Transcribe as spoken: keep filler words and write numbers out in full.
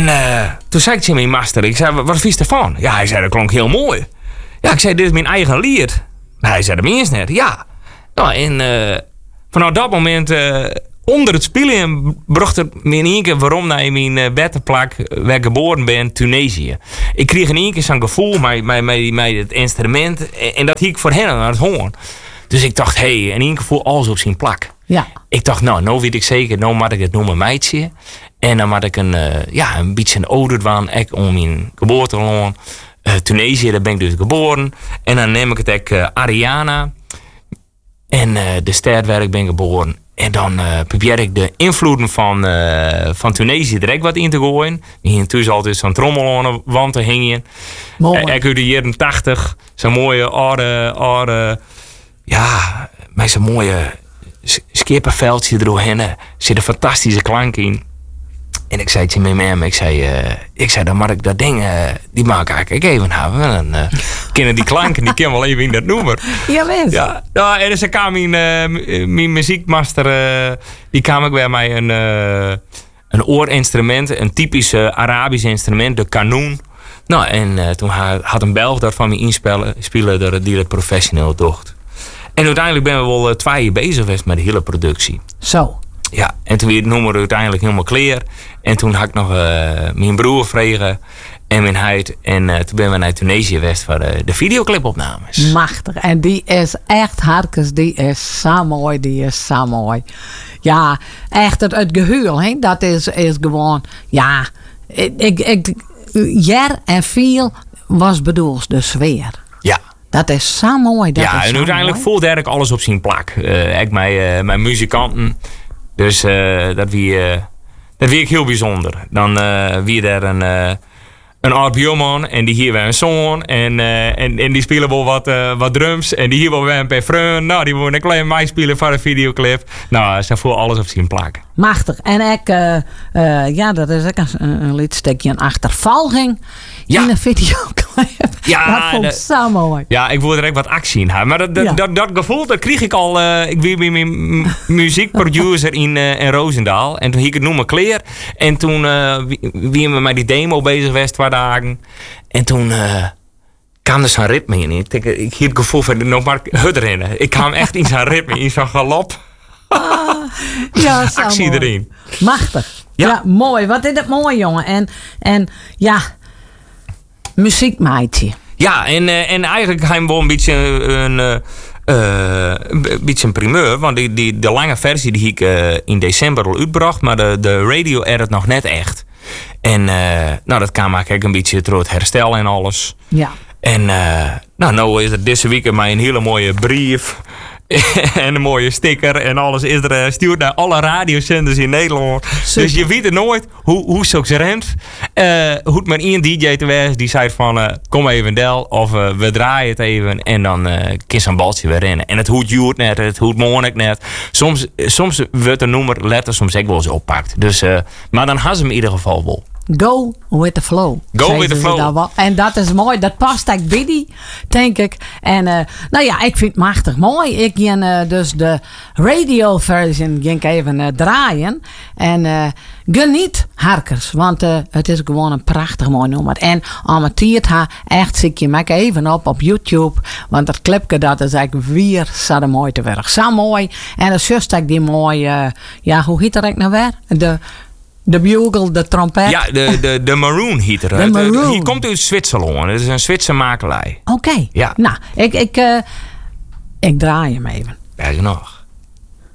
uh, toen zei ik tegen mijn master, ik zei, wat vies ervan? Ja, hij zei, dat klonk heel mooi. Ja, ik zei, dit is mijn eigen lied. Nou, hij zei, dat meen je net. Ja. Nou, en uh, vanaf dat moment, uh, onder het spelen, bracht het me in één keer waarom naar mijn uh, bedplak, waar ik geboren ben, Tunesië. Ik kreeg in één keer zo'n gevoel met, met, met, met het instrument. En, en dat hiek ik voor hen aan het hoorn. Dus ik dacht, hé, hey, in één keer voel alles op zijn plak. Ja. Ik dacht, nou, nou weet ik zeker, nou moet ik het noemen meidje. En dan moet ik een, uh, ja, een beetje een ode doen, ook om mijn geboorteland. Uh, Tunesië, daar ben ik dus geboren. En dan neem ik het ook uh, Ariana. En uh, de stad waar ik ben geboren. En dan uh, probeer ik de invloeden van, uh, van Tunesië direct wat in te gooien. Hier tussen altijd zo'n trommel aan de wand te hingen. Mooi. Uh, ik uit de jaren tachtig. Zo'n mooie oude, oude, ja, met zo'n mooie skippenveldje erdoorheen. Er zit een fantastische klank in. En ik zei tegen mijn mam, ik zei, uh, ik zei, dan mag ik dat ding, uh, die maak ik even hebben. En dan uh, kennen die klanken, die ken wel even in dat nummer. Ja, wens. Ja, ja, en dus kwam mijn, uh, mijn muziekmaster, uh, die kwam ik bij mij een, uh, een oorinstrument, een typisch uh, Arabisch instrument, de kanoen. Nou, en uh, toen had een Belg daarvan me inspelen, spelen, die het professioneel docht. En uiteindelijk ben we wel uh, twee jaar bezig geweest met de hele productie. Zo. Ja, en toen weer het nummer uiteindelijk helemaal clear. En toen had ik nog uh, mijn broer vregen en mijn huid. En uh, toen ben we naar Tunesië geweest voor de, de videoclipopnames. Machtig. En die is echt hartjes, die is zo mooi, die is zo mooi. Ja, echt het, het gehuil, hè, dat is, is gewoon, ja, ik, ik, ik jaar en veel was bedoeld de sfeer. Ja. Dat is zo mooi. Dat ja, is en zo uiteindelijk mooi. voelde ik alles op zijn plak. Uh, ik mijn, uh, mijn muzikanten. Dus uh, dat wie, uh, dat wie ik heel bijzonder. Dan uh, wie er een, uh, een oud buurman en die hier weer een zoon. En, uh, en, en die spelen wel wat, uh, wat drums. En die hier wel weer een paar vrienden. Nou, die willen een klein mij spelen voor een videoclip. Nou, ze voelen alles op zijn plak. Machtig. En ik, uh, uh, ja, dat is ook een, een liedstekje, een achtervolging ja. in een videoclip. Ja, dat vond ik de, zo mooi. Ja, ik wilde er echt wat actie in hebben. Maar dat, dat, ja. dat, dat gevoel, dat kreeg ik al. Uh, ik ben mijn muziekproducer in, uh, in Roosendaal. En toen hiek ik het noemen Kleer. En toen uh, wie we met die demo bezig was, twee dagen. En toen uh, kwam er zo'n ritme in. Ik, ik hield het gevoel van nog maar het rennen. Ik kwam echt in zo'n ritme, in zo'n galop. Ah, ja, zo actie mooi. erin. Machtig. Ja. Ja. ja, mooi. Wat is dat mooi, jongen. En, en ja, muziekmeidje. Ja, en, uh, en eigenlijk gaan we wel een beetje een, uh, uh, een beetje een primeur. Want die, die, de lange versie die ik uh, in december al uitbracht. Maar de, de radio edit nog net echt. En uh, nou, dat kan maken een beetje door het herstel en alles. Ja. En uh, nou, nou is er deze week mij een hele mooie brief. En een mooie sticker en alles is er uh, stuurd naar alle radiozenders in Nederland. Super. Dus je weet het nooit hoe, hoe zo'n rent. Uh, hoe het met één D J te was die zei van uh, kom even Del of uh, we draaien het even en dan uh, kun je een baltje weer rennen. En het hoed joert net, het hoed mooi net. Soms, soms wordt de noemer letter soms ook wel eens oppakt. Dus, uh, maar dan had ze hem in ieder geval wel. Go with the flow. Go with the flow. En dat is mooi. Dat past echt bij die, denk ik. En uh, nou ja, ik vind het machtig mooi. Ik ging uh, dus de radio version ging ik even uh, draaien. En uh, geniet, harkers. Want uh, het is gewoon een prachtig mooi nummer. En amateert haar echt, zie je mij even op op YouTube. Want dat clipje dat is eigenlijk weer zo de mooi te werk. Zo mooi. En dan zus ik die mooie, uh, ja, hoe heet dat eigenlijk nou weer? De... De bugle, de trompet. Ja, de, de, de Maroon heet er. De Maroon. Hier komt uit Zwitserland. Het is een Zwitser makelij. Oké. Okay. Ja. Nou, ik, ik, uh, ik draai hem even. Ja, nog.